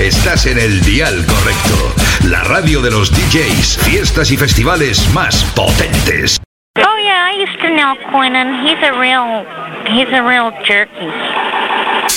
estás en el dial correcto. La radio de los DJs, fiestas y festivales más potentes. Oh yeah, I used to know Quentin. He's a real jerky.